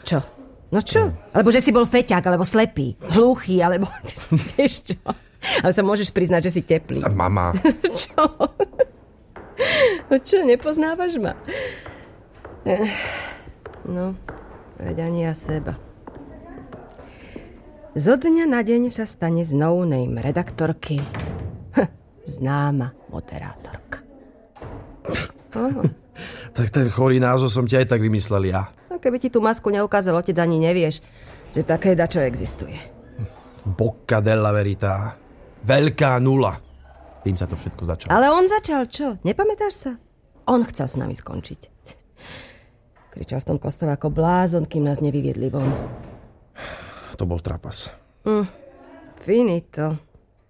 Čo? No čo? Alebo že si bol feťák, alebo slepý, hluchý, alebo... Vieš čo? Ale sa môžeš priznať, že si teplý. Mama. Čo? No čo, nepoznávaš ma? No, veď ani ja seba. Zo dňa na deň sa stane z no-name redaktorky známa moderátorka. Tak ten chorý názov som ti aj tak vymyslel ja. No, keby ti tú masku neukázal otec, ani nevieš, že také dačo existuje. Bocca della verità. Veľká nula. Tým sa to všetko začalo. Ale on začal čo? Nepamätáš sa? On chcel s nami skončiť. Kričal v tom kostole ako blázon, kým nás nevyviedli von. To bol trapas. Finito.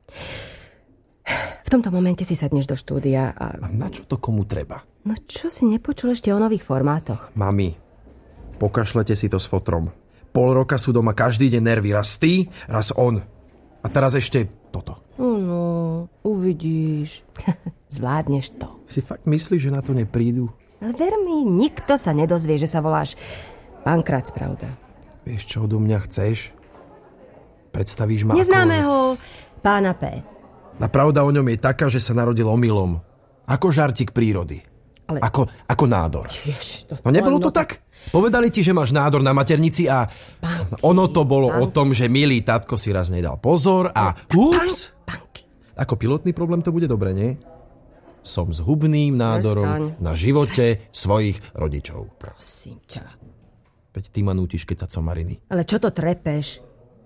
V tomto momente si sadneš do štúdia a... A na čo to komu treba? No čo si nepočul ešte o nových formátoch? Mami, pokašlete si to s fotrom. Pol roka sú doma každý deň nervy. Raz ty, raz on. A teraz ešte toto. No, uvidíš. Zvládneš to. Si fakt myslíš, že na to neprídu? Ale ver mi, nikto sa nedozvie, že sa voláš Pankrác, pravda. Vieš, čo odo mňa chceš? Predstavíš ma Neznámeho pána P. A pravda o ňom je taká, že sa narodil omylom. Ako žartik prírody. Ale... Ako nádor. Ježiš, No nebolo to tak? Povedali ti, že máš nádor na maternici a ono to bolo o tom, že milý tatko si raz nedal pozor a ups! Ako pilotný problém to bude dobre, nie? Som s hubným nádorom na živote svojich rodičov. Prosím ťa. Veď ty ma nútiš, keď sa comariny. Ale čo to trepeš?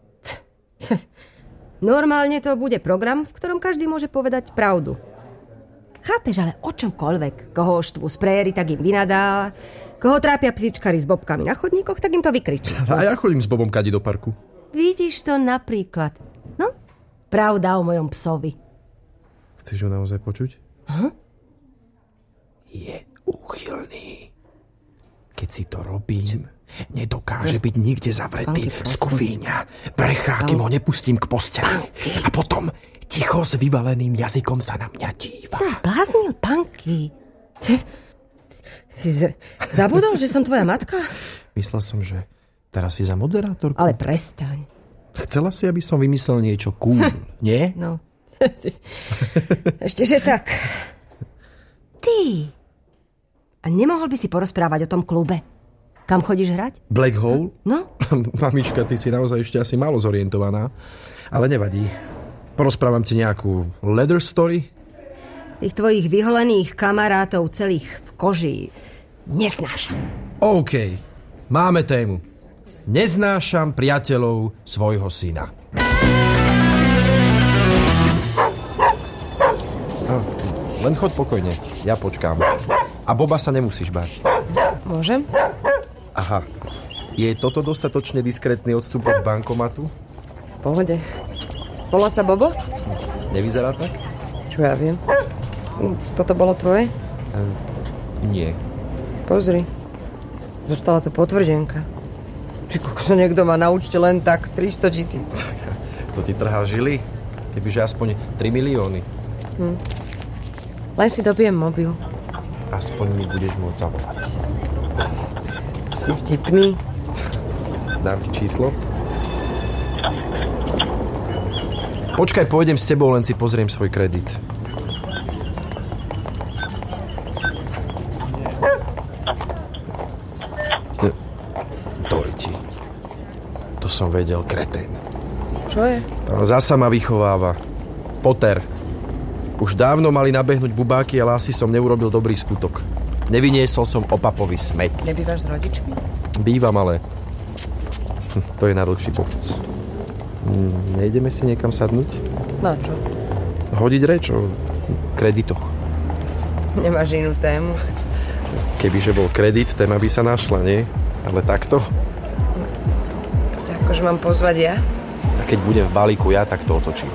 Normálne to bude program, v ktorom každý môže povedať pravdu. Chápeš, ale o čomkoľvek. Koho štvú sprejery, tak im vynadá. Koho trápia psičkari s bobkami na chodníkoch, tak im to vykričí. A ja chodím s Bobom kadi do parku. Vidíš to napríklad. No, pravda o mojom psovi. Chceš ho naozaj počuť? Aha. Je úchylný. Keď si to robím, nedokáže byť nikde zavretý. Skúvíňa, brechá, kým ho nepustím k posteli. A potom ticho s vyvaleným jazykom sa na mňa díva. Sa zbláznil, Panky. Si zabudol, že som tvoja matka? Myslel som, že teraz si za moderátorku. Ale prestaň. Chcela si, aby som vymyslel niečo cool, nie? No. Ešte, že tak. Ty. A nemohol by si porozprávať o tom klube? Kam chodíš hrať? Black Hole? No? Mamička, ty si naozaj ešte asi málo zorientovaná. Ale nevadí. Porozprávam ti nejakú leather story? Tých tvojich vyholených kamarátov celých v koži neznášam. OK. Máme tému. Neznášam priateľov svojho syna. Len choď pokojne. Ja počkám. A Boba sa nemusíš báť. Môžem? Aha. Je toto dostatočne diskrétny odstup od bankomatu? V pohode. Volá sa Bobo? Nevyzerá tak? Čo ja viem. Toto bolo tvoje? Nie. Pozri. Zostala tu potvrdenka. Ty kokso, niekto má na účte len tak 300 000. To ti trhá žily? Kebyže aspoň 3 milióny. Len si dobijem mobil. Aspoň mi budeš môcť zavolať. Si vtipný. Dám ti číslo. Počkaj, pôjdem s tebou, len si pozriem svoj kredit. Dojdi. To som vedel, kretén. Čo je? Zasa ma vychováva. Foter. Už dávno mali nabehnúť bubáky, ale asi som neurobil dobrý skutok. Nevyniesol som opapový smeť. Nebývaš s rodičmi? Bývam, ale to je na dlhší povedz. Nejdeme si niekam sadnúť? Na čo? Hodiť reč o kreditoch. Nemáš inú tému? Kebyže bol kredit, téma by sa našla, nie? Ale takto? Akože mám pozvať ja? A keď budem v balíku ja, tak to otočím.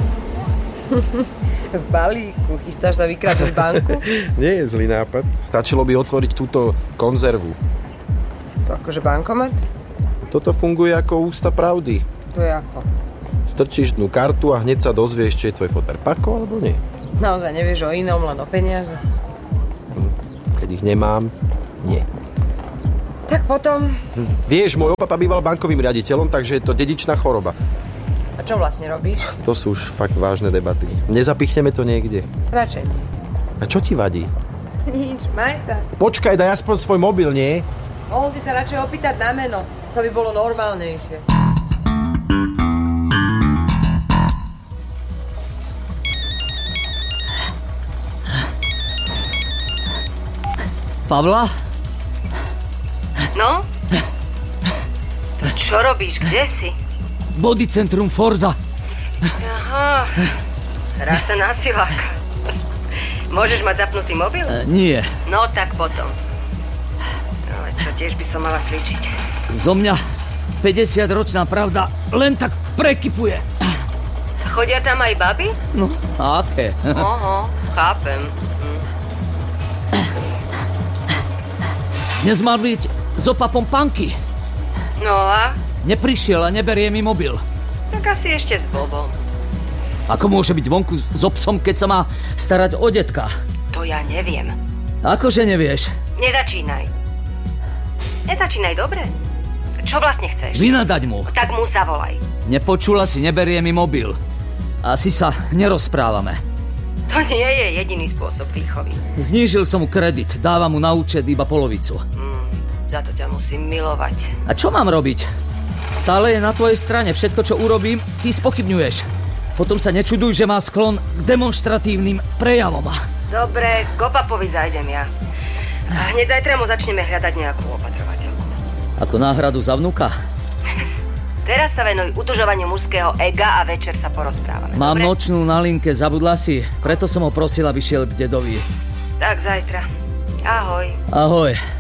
V balíku? Chystáš sa vykradnúť banku? Nie je zlý nápad. Stačilo by otvoriť túto konzervu. To akože bankomat? Toto funguje ako ústa pravdy. To je ako? Strčíš dnu kartu a hneď sa dozvieš, či je tvoj foter pako, alebo nie. Naozaj nevieš o inom, len o peniaze? Keď ich nemám, nie. Tak potom... Vieš, môj papa býval bankovým riaditeľom, takže je to dedičná choroba. A čo vlastne robíš? To sú už fakt vážne debaty. Nezapichneme to niekde. Radšej nie. A čo ti vadí? Nič, maj sa. Počkaj, daj aspoň svoj mobil, nie? Mohol si sa radšej opýtať na meno. To by bolo normálnejšie. Pavla? No? To čo robíš? Kde si? Body Centrum Forza. Aha. Hráš sa na siláka. Môžeš mať zapnutý mobil? Nie. No tak potom. Ale čo, tiež by som mala cvičiť. Zo mňa 50-ročná pravda len tak prekypuje. Chodia tam aj baby? No, aké? Oho, chápem. Dnes mal byť so papom Panky. No a? Neprišiel a neberie mi mobil. Tak asi ešte s Bobom. Ako môže byť vonku so psom, keď sa má starať o detka? To ja neviem. Akože nevieš? Nezačínaj. Nezačínaj, dobre? Čo vlastne chceš? Vynadať mu. Tak mu zavolaj. Nepočula si, neberie mi mobil. Asi sa nerozprávame. To nie je jediný spôsob výchovy. Znížil som mu kredit, dávam mu na účet iba polovicu. Za to ťa musím milovať. A čo mám robiť? Stále je na tvojej strane. Všetko, čo urobím, ty spochybňuješ. Potom sa nečuduj, že má sklon k demonstratívnym prejavom. Dobre, k opapovi zajdem ja. A hneď zajtra mu začneme hľadať nejakú opatrovateľku. Ako náhradu za vnuka? Teraz sa venuj utužovaniu mužského ega a večer sa porozprávame. Mám dobre? nočnú na linke, zabudla si. Preto som ho prosil, aby šiel k dedovi. Tak zajtra. Ahoj. Ahoj.